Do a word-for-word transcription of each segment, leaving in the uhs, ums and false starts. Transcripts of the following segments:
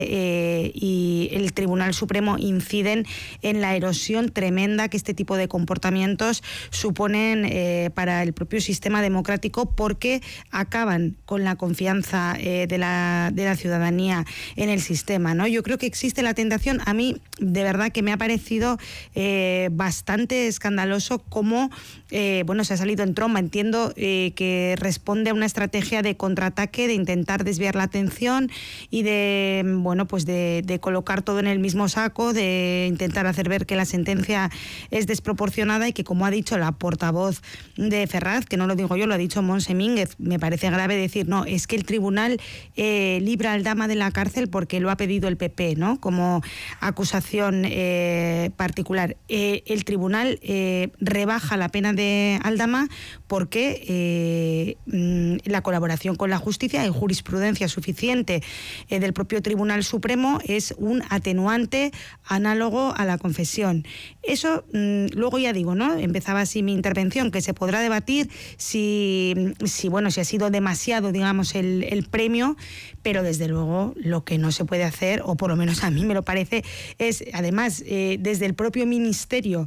Eh, y el Tribunal Supremo inciden en la erosión tremenda que este tipo de comportamientos suponen eh, para el propio sistema democrático, porque acaban con la confianza eh, de, la, de la ciudadanía en el sistema, ¿no? Yo creo que existe la tentación. A mí de verdad que me ha parecido eh, bastante escandaloso cómo eh, bueno, se ha salido en tromba. Entiendo eh, que responde a una estrategia de contraataque, de intentar desviar la atención y de bueno, Bueno, pues de, de colocar todo en el mismo saco, de intentar hacer ver que la sentencia es desproporcionada y que, como ha dicho la portavoz de Ferraz, que no lo digo yo, lo ha dicho Montse Mínguez, me parece grave decir, no, es que el tribunal eh, libra a Aldama de la cárcel porque lo ha pedido el P P, ¿no? Como acusación eh, particular. Eh, el tribunal eh, rebaja la pena de Aldama porque eh, la colaboración con la justicia, en jurisprudencia suficiente eh, del propio Tribunal Supremo, es un atenuante análogo a la confesión. Eso, mmm, luego ya digo, ¿no? Empezaba así mi intervención, que se podrá debatir si, si bueno, si ha sido demasiado, digamos, el, el premio, pero desde luego lo que no se puede hacer, o por lo menos a mí me lo parece, es, además, eh, desde el propio Ministerio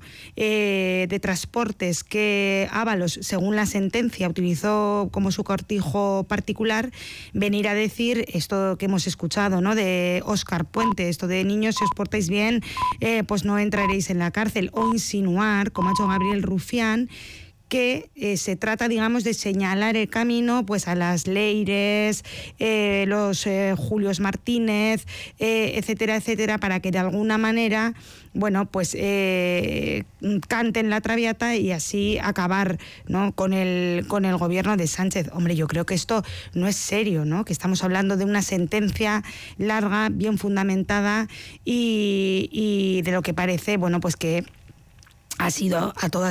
eh, de Transportes, que Ábalos, según la sentencia, utilizó como su cortijo particular, venir a decir esto que hemos escuchado, ¿no? De Óscar Puente, esto de niños, si os portáis bien, eh, pues no entraréis en la cárcel, o insinuar, como ha hecho Gabriel Rufián, que eh, se trata, digamos, de señalar el camino pues a las Leires, eh, los eh, Julios Martínez, eh, etcétera, etcétera, para que de alguna manera, bueno, pues eh, canten la traviata y así acabar, ¿no?, con el, con el gobierno de Sánchez. Hombre, yo creo que esto no es serio, ¿no?, que estamos hablando de una sentencia larga, bien fundamentada y, y de lo que parece, bueno, pues que ha sido a todas